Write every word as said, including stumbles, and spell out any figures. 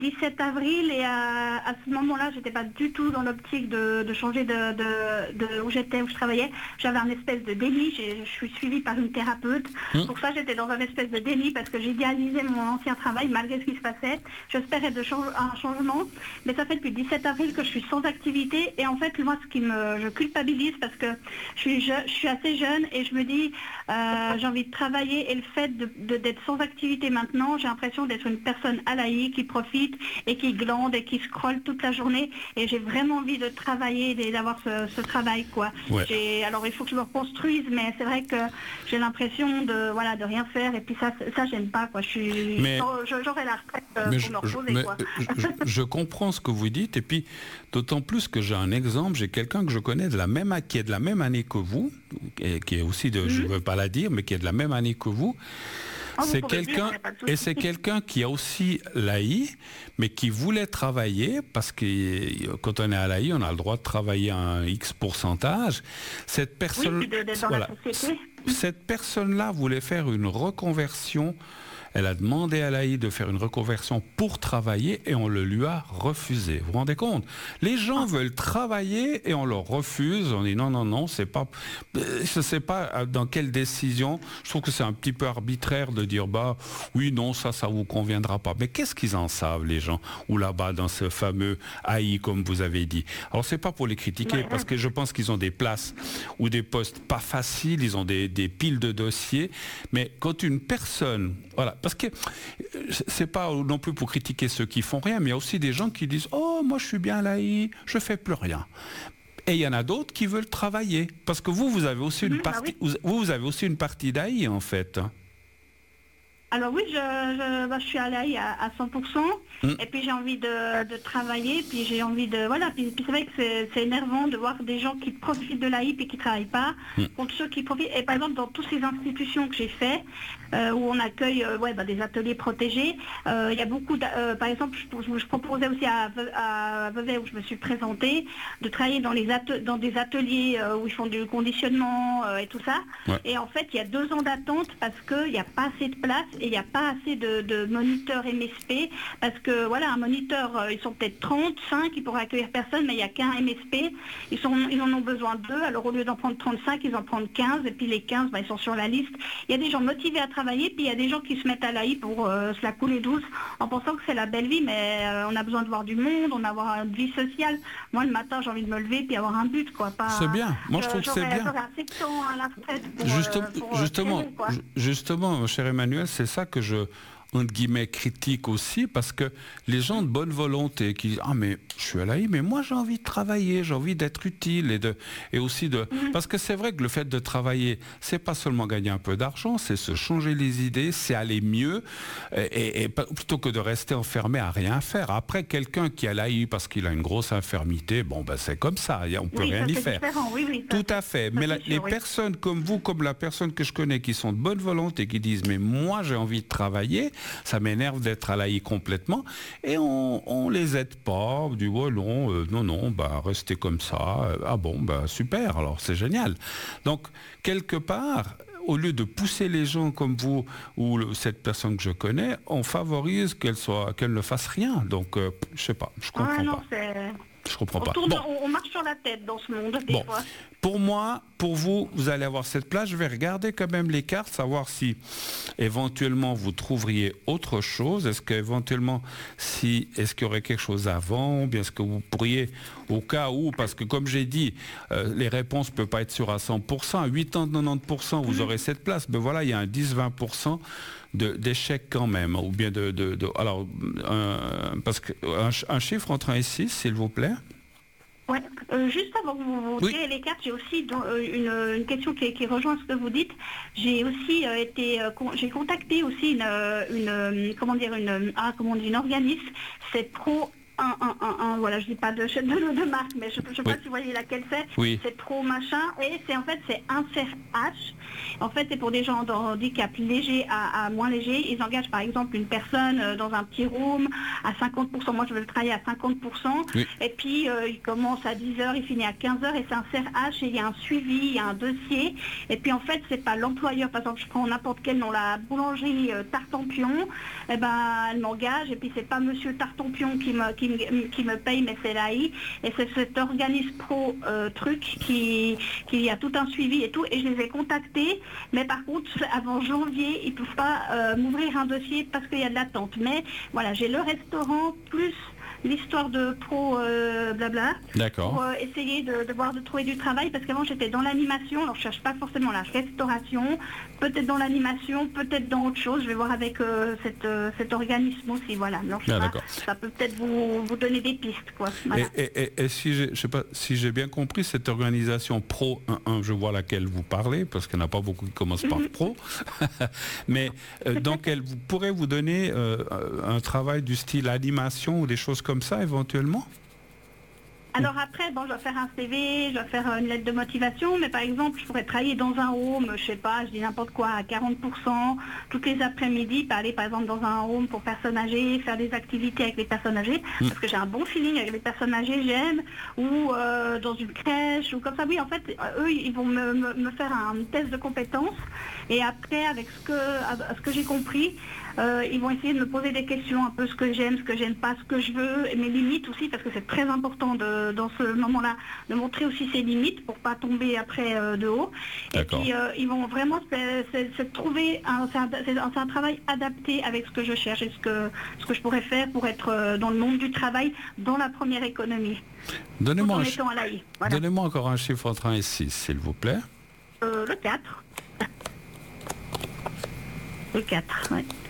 dix-sept avril et à, à ce moment-là, j'étais pas du tout dans l'optique de, de changer de, de, de où j'étais, où je travaillais. J'avais un espèce de déni. J'ai, je suis suivie par une thérapeute. Mmh. Pour ça, j'étais dans un espèce de déni parce que j'idéalisais mon ancien travail malgré ce qui se passait. J'espérais de change, un changement, mais ça fait depuis dix-sept avril que je suis sans activité. Et en fait, moi, ce qui me, je culpabilise parce que je suis, je, je suis assez jeune et je me dis, euh, j'ai envie de travailler et le fait de, de, d'être sans activité maintenant, j'ai l'impression d'être une personne alaïe qui profite et qui glande et qui scrolle toute la journée et j'ai vraiment envie de travailler et d'avoir ce, ce travail quoi. Ouais. J'ai, alors il faut que je me reconstruise mais c'est vrai que j'ai l'impression de voilà de rien faire et puis ça ça j'aime pas quoi. Je suis mais, j'aurais la retraite euh, pour je, me reposer mais, quoi. je, je comprends ce que vous dites et puis d'autant plus que j'ai un exemple, j'ai quelqu'un que je connais de la même qui est de la même année que vous et qui est aussi de, mm-hmm. je veux pas la dire mais qui est de la même année que vous. Oh, c'est quelqu'un dire, et c'est quelqu'un qui a aussi l'A I, mais qui voulait travailler parce que quand on est à l'A I, on a le droit de travailler à un X pourcentage. Cette personne, oui, de, de, voilà, cette personne-là voulait faire une reconversion. Elle a demandé à l'A I de faire une reconversion pour travailler et on le lui a refusé. Vous vous rendez compte? Les gens ah. veulent travailler et on leur refuse. On dit non, non, non, c'est pas... Je ne sais pas dans quelle décision. Je trouve que c'est un petit peu arbitraire de dire bah oui, non, ça, ça vous conviendra pas. Mais qu'est-ce qu'ils en savent, les gens? Ou là-bas, dans ce fameux A I, comme vous avez dit. Alors, c'est pas pour les critiquer ouais. parce que je pense qu'ils ont des places ou des postes pas faciles. Ils ont des, des piles de dossiers. Mais quand une personne... Voilà. Parce que c'est pas non plus pour critiquer ceux qui font rien, mais il y a aussi des gens qui disent « Oh, moi je suis bien à l'A I, je fais plus rien ». Et il y en a d'autres qui veulent travailler. Parce que vous, vous avez aussi une mmh, partie, ah oui. vous, vous avez aussi une partie d'A I en fait. Alors oui, je, je, bah, je suis à l'A I à, à cent pour cent mmh. et puis j'ai envie de, de travailler, puis j'ai envie de... Voilà, puis, puis c'est vrai que c'est, c'est énervant de voir des gens qui profitent de l'A I et qui ne travaillent pas, mmh. contre ceux qui profitent. Et par exemple, dans toutes ces institutions que j'ai fait, euh, où on accueille euh, ouais, bah, des ateliers protégés, il euh, y a beaucoup... Euh, par exemple, je, je proposais aussi à, à Vevey, où je me suis présentée, de travailler dans, les ate- dans des ateliers euh, où ils font du conditionnement euh, et tout ça. Ouais. Et en fait, il y a deux ans d'attente parce qu'il n'y a pas assez de place. Et il n'y a pas assez de, de moniteurs M S P parce que voilà, un moniteur, euh, ils sont peut-être trente-cinq, ils pourraient accueillir personne, mais il n'y a qu'un M S P, ils, sont, ils en ont besoin de deux, alors au lieu d'en prendre trente-cinq, ils en prennent quinze, et puis les quinze, bah, ils sont sur la liste. Il y a des gens motivés à travailler, puis il y a des gens qui se mettent à l'A I pour euh, se la couler douce, en pensant que c'est la belle vie, mais euh, on a besoin de voir du monde, on a avoir une vie sociale. Moi, le matin, j'ai envie de me lever, puis avoir un but, quoi. Pas, c'est bien, moi je, je trouve que c'est bien. J'aurais un secteur à la retraite pour, Justement, euh, pour, justement, euh, traîner, justement, mon cher Emmanuel, c'est ça que je, entre guillemets, critique aussi, parce que les gens de bonne volonté qui disent « Ah, mais je suis à l'A I, mais moi j'ai envie de travailler, j'ai envie d'être utile, et, de, et aussi de... Mmh. » Parce que c'est vrai que le fait de travailler, c'est pas seulement gagner un peu d'argent, c'est se changer les idées, c'est aller mieux, et, et, et plutôt que de rester enfermé à rien faire. Après, quelqu'un qui a l'A I parce qu'il a une grosse infirmité, bon, ben c'est comme ça, on peut oui, rien y faire. Oui, oui, Tout à fait. Ça, mais la, sûr, les oui. personnes comme vous, comme la personne que je connais, qui sont de bonne volonté, qui disent « Mais moi j'ai envie de travailler, ça m'énerve d'être à l'A I complètement, et on, on les aide pas, on dit oh non, euh, non, non, bah restez comme ça, ah bon, bah super, alors c'est génial. Donc, quelque part, au lieu de pousser les gens comme vous ou le, cette personne que je connais, on favorise qu'elle soit, qu'elle ne fasse rien. Donc, euh, je sais pas, je comprends ah, non, pas. C'est... Je comprends on pas. Tourne, Bon. on, on marche sur la tête dans ce monde, des bon. fois. Pour moi, pour vous, vous allez avoir cette place. Je vais regarder quand même les cartes, savoir si éventuellement vous trouveriez autre chose. Est-ce qu'éventuellement, si, est-ce qu'il y aurait quelque chose avant, ou bien est-ce que vous pourriez, au cas où, parce que comme j'ai dit, euh, les réponses ne peuvent pas être sûres à cent pour cent. À quatre-vingt-dix à quatre-vingt-dix pour cent, vous mmh. aurez cette place. Mais voilà, il y a un dix à vingt pour cent de, d'échecs quand même. Ou bien de... de, de alors, euh, parce que un, un chiffre entre un et six, s'il vous plaît. Ouais. Euh, juste avant que vous, vous oui. tirez les cartes, j'ai aussi dans, euh, une, une question qui, qui rejoint ce que vous dites. J'ai aussi euh, été, euh, con, j'ai contacté aussi une, une, comment dire, une, ah, comment on dit, une organisme, c'est Pro un, un, un, un, voilà, je dis pas de, de, de marque, mais je ne sais pas oui. si vous voyez laquelle c'est. Oui. C'est Pro machin, et c'est en fait c'est Insert H. En fait, c'est pour des gens de handicap léger à, à moins léger. Ils engagent par exemple une personne dans un petit room à cinquante pour cent. Moi, je veux le travailler à cinquante pour cent. Oui. Et puis, euh, il commence à dix heures, il finit à quinze heures, et c'est Insert H, et il y a un suivi, il y a un dossier. Et puis, en fait, c'est pas l'employeur. Par exemple, je prends n'importe quel nom, la boulangerie euh, Tartampion, et ben, elle m'engage, et puis c'est pas Monsieur Tartampion qui me, qui me, qui me paye, mais c'est l'A I. Et c'est cet organisme pro euh, truc qui, qui a tout un suivi et tout. Et je les ai contactés. Mais par contre, avant janvier, ils ne peuvent pas euh, m'ouvrir un dossier parce qu'il y a de l'attente. Mais voilà, j'ai le restaurant plus l'histoire de pro euh, blabla. D'accord. Pour euh, essayer de, de voir de trouver du travail, parce qu'avant j'étais dans l'animation, alors je cherche pas forcément la restauration, peut-être dans l'animation, peut-être dans autre chose. Je vais voir avec euh, cette, euh, cet organisme aussi, voilà. Alors, je sais Ah, pas, d'accord. ça peut peut-être vous, vous donner des pistes, quoi. Voilà. Et, et, et, et si j'ai, je sais pas si j'ai bien compris, cette organisation Pro un un, je vois laquelle vous parlez, parce qu'il n'y en a pas beaucoup qui commencent par Pro, mais euh, donc elle vous, pourrait vous donner euh, un travail du style animation ou des choses comme ça éventuellement? Alors après, bon, je dois faire un C V, je dois faire une lettre de motivation, mais par exemple, je pourrais travailler dans un home, je sais pas, je dis n'importe quoi, à quarante pour cent, toutes les après-midi, pas aller par exemple dans un home pour personnes âgées, faire des activités avec les personnes âgées, mmh. parce que j'ai un bon feeling avec les personnes âgées, j'aime, ou euh, dans une crèche, ou comme ça. Oui, en fait, eux, ils vont me, me, me faire un test de compétences, et après, avec ce que, ce que j'ai compris, Euh, ils vont essayer de me poser des questions, un peu ce que j'aime, ce que j'aime pas, ce que je veux, et mes limites aussi, parce que c'est très important de, dans ce moment-là de montrer aussi ses limites pour pas tomber après euh, de haut. Et puis euh, ils vont vraiment se trouver, un, c'est un, un, un travail adapté avec ce que je cherche et ce que, ce que je pourrais faire pour être euh, dans le monde du travail, dans la première économie. Donnez-moi un, voilà. Donnez-moi encore un chiffre entre un et six, s'il vous plaît. Euh, le quatre. Le quatre, oui.